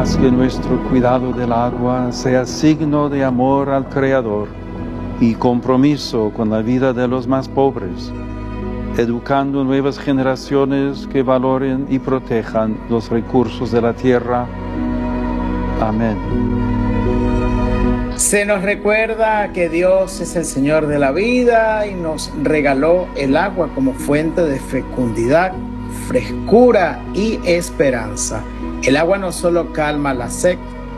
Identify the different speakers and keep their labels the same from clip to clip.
Speaker 1: Haz que nuestro cuidado del agua sea signo de amor al Creador y compromiso con la vida de los más pobres, educando nuevas generaciones que valoren y protejan los recursos de la tierra. Amén.
Speaker 2: Se nos recuerda que Dios es el Señor de la vida y nos regaló el agua como fuente de fecundidad, frescura y esperanza. El agua no solo calma la sed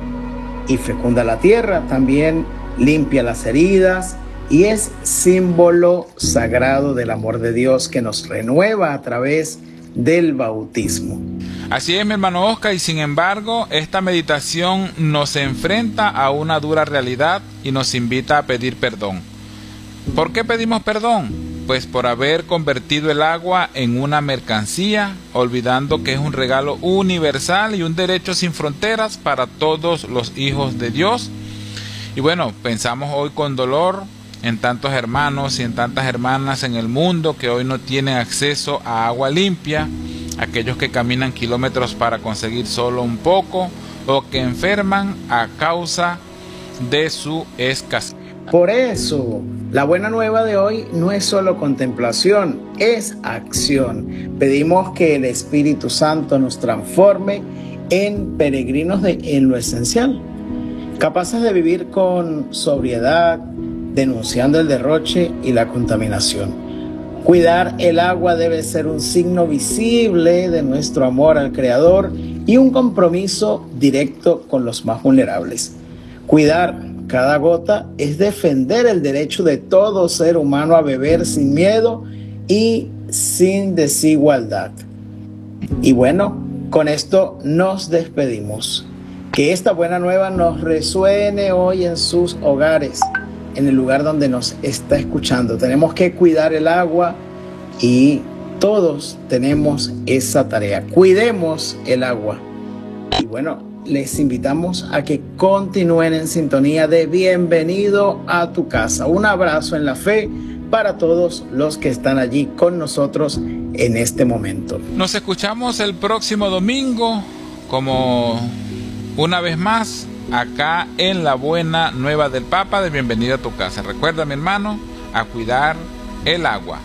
Speaker 2: y fecunda la tierra, también limpia las heridas y es símbolo sagrado del amor de Dios que nos renueva a través del bautismo.
Speaker 3: Así es, mi hermano Oscar, y sin embargo, esta meditación nos enfrenta a una dura realidad y nos invita a pedir perdón. ¿Por qué pedimos perdón? Pues por haber convertido el agua en una mercancía, olvidando que es un regalo universal y un derecho sin fronteras para todos los hijos de Dios. Y bueno, pensamos hoy con dolor en tantos hermanos y en tantas hermanas en el mundo que hoy no tienen acceso a agua limpia, aquellos que caminan kilómetros para conseguir solo un poco o que enferman a causa de su escasez.
Speaker 2: Por eso, la buena nueva de hoy no es solo contemplación, es acción. Pedimos que el Espíritu Santo nos transforme en peregrinos en lo esencial, capaces de vivir con sobriedad, denunciando el derroche y la contaminación. Cuidar el agua debe ser un signo visible de nuestro amor al Creador y un compromiso directo con los más vulnerables. Cuidar cada gota es defender el derecho de todo ser humano a beber sin miedo y sin desigualdad. Y bueno, con esto nos despedimos. Que esta buena nueva nos resuene hoy en sus hogares, en el lugar donde nos está escuchando. Tenemos que cuidar el agua y todos tenemos esa tarea. Cuidemos el agua. Y bueno, les invitamos a que continúen en sintonía de Bienvenido a tu casa. Un abrazo en la fe para todos los que están allí con nosotros en este momento.
Speaker 3: Nos escuchamos el próximo domingo, como una vez más, acá en la buena nueva del Papa de Bienvenido a tu casa. Recuerda, mi hermano, a cuidar el agua.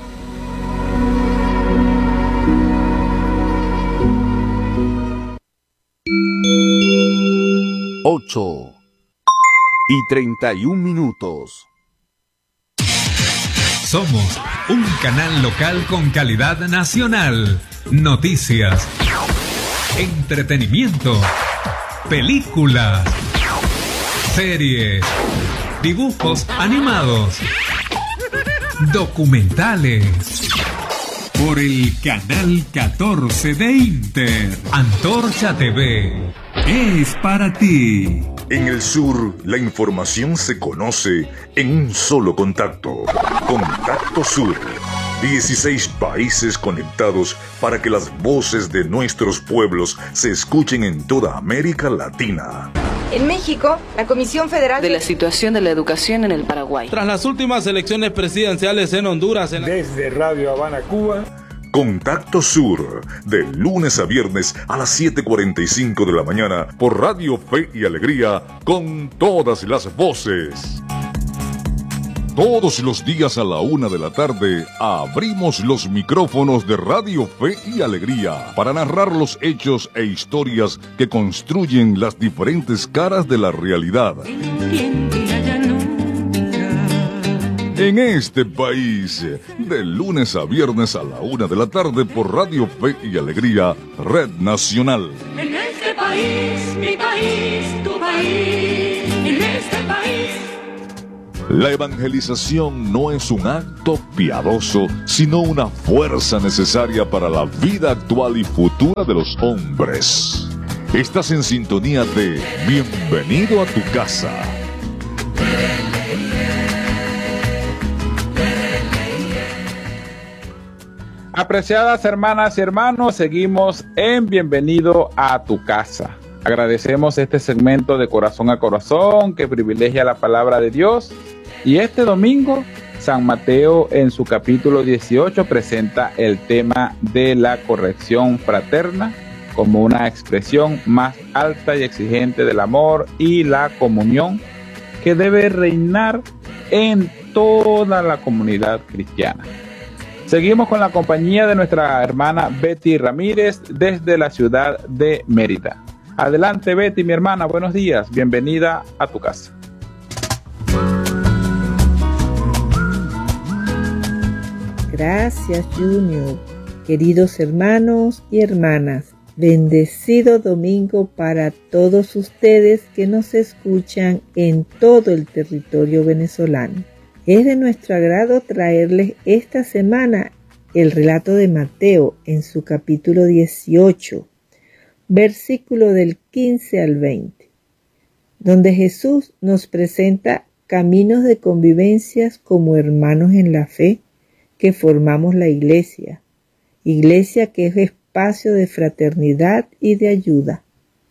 Speaker 4: Ocho y 31 minutos.
Speaker 5: Somos un canal local con calidad nacional. Noticias, entretenimiento, películas, series, dibujos animados, documentales. Por el canal 14 de Inter, Antorcha TV es para ti.
Speaker 6: En el sur, la información se conoce en un solo contacto. Contacto Sur. 16 países conectados para que las voces de nuestros pueblos se escuchen en toda América Latina.
Speaker 7: En México, la Comisión Federal
Speaker 8: de la situación de la educación en el Paraguay.
Speaker 9: Tras las últimas elecciones presidenciales en Honduras.
Speaker 10: Desde Radio Habana, Cuba.
Speaker 6: Contacto Sur, de lunes a viernes a las 7:45 de la mañana por Radio Fe y Alegría, con todas las voces. Todos los días a la 1 de la tarde abrimos los micrófonos de Radio Fe y Alegría para narrar los hechos e historias que construyen las diferentes caras de la realidad. En este país, de lunes a viernes a la 1 de la tarde por Radio Fe y Alegría, Red Nacional.
Speaker 11: En este país, mi país, tu país, en este país.
Speaker 6: La evangelización no es un acto piadoso, sino una fuerza necesaria para la vida actual y futura de los hombres. Estás en sintonía de Bienvenido a tu casa.
Speaker 3: Apreciadas hermanas y hermanos, seguimos en Bienvenido a tu casa. Agradecemos este segmento de corazón a corazón que privilegia la palabra de Dios. Y este domingo, San Mateo en su capítulo 18 presenta el tema de la corrección fraterna como una expresión más alta y exigente del amor y la comunión que debe reinar en toda la comunidad cristiana. Seguimos con la compañía de nuestra hermana Betty Ramírez desde la ciudad de Mérida. Adelante, Betty, mi hermana, buenos días, bienvenida a tu casa.
Speaker 12: Gracias, Junior. Queridos hermanos y hermanas, bendecido domingo para todos ustedes que nos escuchan en todo el territorio venezolano. Es de nuestro agrado traerles esta semana el relato de Mateo en su capítulo 18, versículo del 15 al 20, donde Jesús nos presenta caminos de convivencias como hermanos en la fe que formamos la iglesia que es espacio de fraternidad y de ayuda.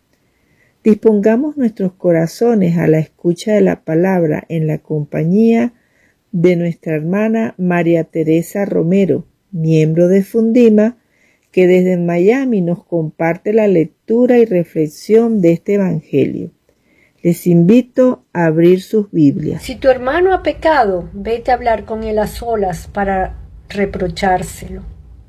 Speaker 12: Dispongamos nuestros corazones a la escucha de la palabra en la compañía de nuestra hermana María Teresa Romero, miembro de Fundima, que desde Miami nos comparte la lectura y reflexión de este evangelio. Les invito a abrir sus Biblias.
Speaker 13: Si tu hermano ha pecado, vete a hablar con él a solas para reprochárselo.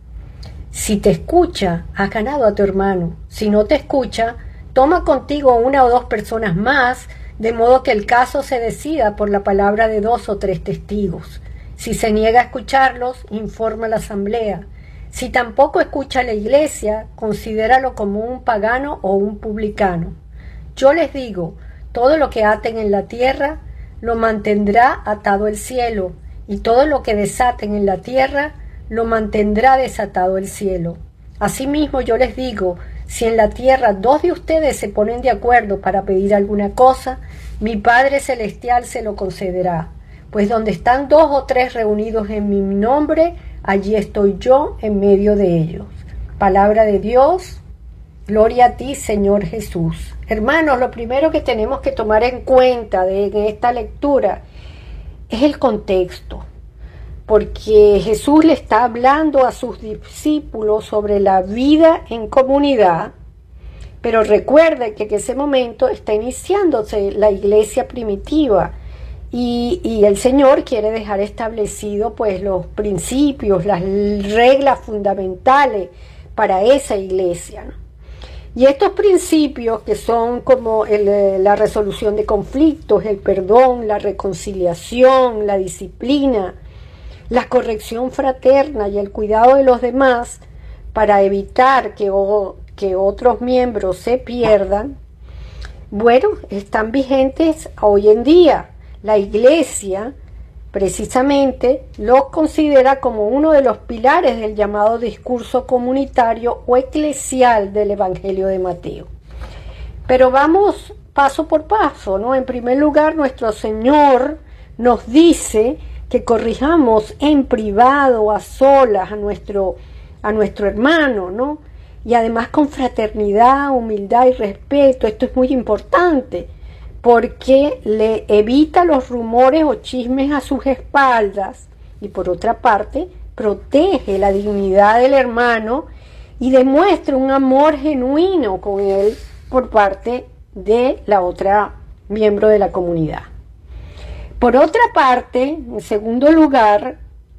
Speaker 13: Si te escucha, has ganado a tu hermano. Si no te escucha, toma contigo 1 o 2 personas más, de modo que el caso se decida por la palabra de 2 o 3 testigos. Si se niega a escucharlos, informa a la asamblea. Si tampoco escucha a la iglesia, considéralo como un pagano o un publicano. Yo les digo, todo lo que aten en la tierra, lo mantendrá atado el cielo, y todo lo que desaten en la tierra, lo mantendrá desatado el cielo. Asimismo yo les digo, si en la tierra 2 de ustedes se ponen de acuerdo para pedir alguna cosa, mi Padre Celestial se lo concederá. Pues donde están 2 o 3 reunidos en mi nombre, allí estoy yo en medio de ellos. Palabra de Dios, gloria a ti, Señor Jesús. Hermanos, lo primero que tenemos que tomar en cuenta en esta lectura es el contexto, porque Jesús le está hablando a sus discípulos sobre la vida en comunidad, pero recuerde que en ese momento está iniciándose la iglesia primitiva y el Señor quiere dejar establecido pues los principios, las reglas fundamentales para esa iglesia, ¿no? Y estos principios que son como la resolución de conflictos, el perdón, la reconciliación, la disciplina, la corrección fraterna y el cuidado de los demás para evitar que otros miembros se pierdan, bueno, están vigentes hoy en día. La iglesia precisamente los considera como uno de los pilares del llamado discurso comunitario o eclesial del Evangelio de Mateo. Pero vamos paso por paso, ¿no? En primer lugar, nuestro Señor nos dice que corrijamos en privado, a solas, a nuestro hermano, ¿no? Y además con fraternidad, humildad y respeto. Esto es muy importante, porque le evita los rumores o chismes a sus espaldas y por otra parte protege la dignidad del hermano y demuestra un amor genuino con él por parte de la otra miembro de la comunidad. Por otra parte, en segundo lugar,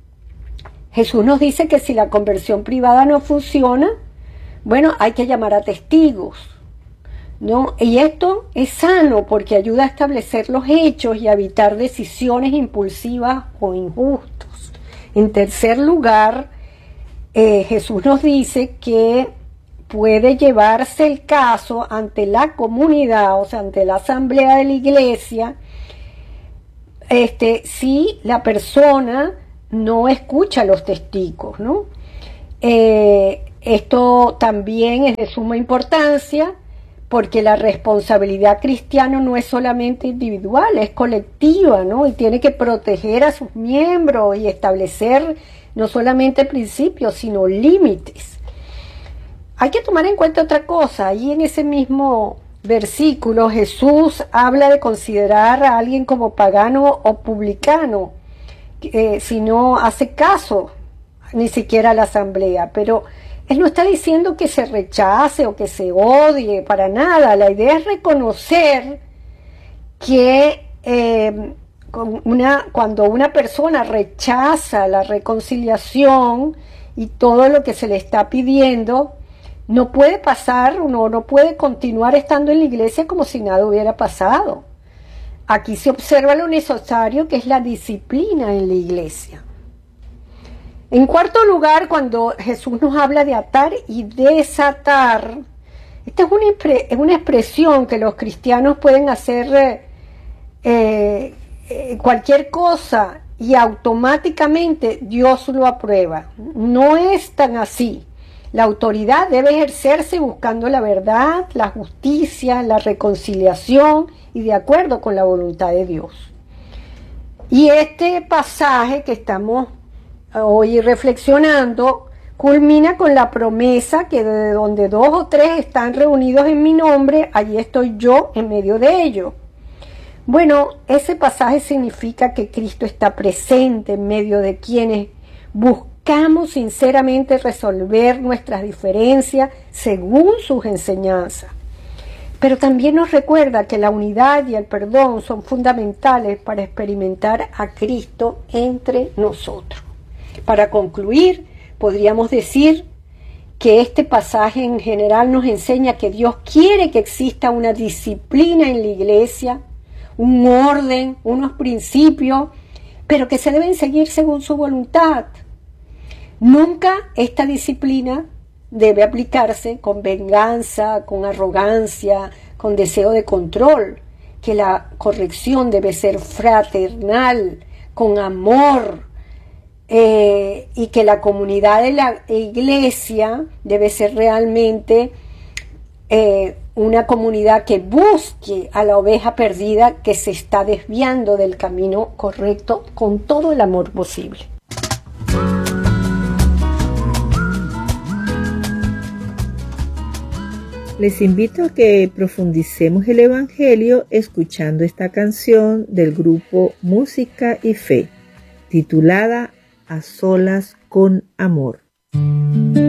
Speaker 13: Jesús nos dice que si la conversión privada no funciona, bueno, hay que llamar a testigos, ¿no? Y esto es sano porque ayuda a establecer los hechos y a evitar decisiones impulsivas o injustas. En tercer lugar, Jesús nos dice que puede llevarse el caso ante la comunidad, o sea, ante la asamblea de la iglesia, si la persona no escucha a los testigos, ¿no? Esto también es de suma importancia, porque la responsabilidad cristiana no es solamente individual, es colectiva, ¿no? Y tiene que proteger a sus miembros y establecer no solamente principios, sino límites. Hay que tomar en cuenta otra cosa. Ahí en ese mismo versículo Jesús habla de considerar a alguien como pagano o publicano, si no hace caso ni siquiera a la asamblea, pero Él no está diciendo que se rechace o que se odie, para nada. La idea es reconocer que cuando una persona rechaza la reconciliación y todo lo que se le está pidiendo, no puede pasar, uno no puede continuar estando en la iglesia como si nada hubiera pasado. Aquí se observa lo necesario, que es la disciplina en la iglesia. En cuarto lugar, cuando Jesús nos habla de atar y desatar, esta es una expresión que los cristianos pueden hacer cualquier cosa y automáticamente Dios lo aprueba. No es tan así. La autoridad debe ejercerse buscando la verdad, la justicia, la reconciliación y de acuerdo con la voluntad de Dios. Y este pasaje que estamos hoy reflexionando culmina con la promesa que de donde 2 o 3 están reunidos en mi nombre, allí estoy yo en medio de ellos. Bueno, ese pasaje significa que Cristo está presente en medio de quienes buscamos sinceramente resolver nuestras diferencias según sus enseñanzas. Pero también nos recuerda que la unidad y el perdón son fundamentales para experimentar a Cristo entre nosotros. Para concluir, podríamos decir que este pasaje en general nos enseña que Dios quiere que exista una disciplina en la iglesia, un orden, unos principios, pero que se deben seguir según su voluntad. Nunca esta disciplina debe aplicarse con venganza, con arrogancia, con deseo de control, que la corrección debe ser fraternal, con amor, y que la comunidad de la iglesia debe ser realmente una comunidad que busque a la oveja perdida que se está desviando del camino correcto con todo el amor posible.
Speaker 12: Les invito a que profundicemos el Evangelio escuchando esta canción del grupo Música y Fe, titulada A Solas con Amor.